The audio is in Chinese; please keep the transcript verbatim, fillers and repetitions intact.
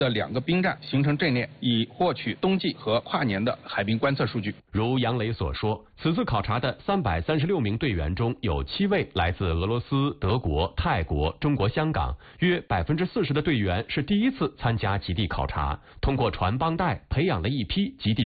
的两个兵站形成阵列，以获取冬季和跨年的海冰观测数据。 如杨磊所说，此次考察的三百三十六名队员中有七位来自俄罗斯、德国、泰国、中国香港，约百分之四十的队员是第一次参加极地考察，通过传帮带培养了一批极地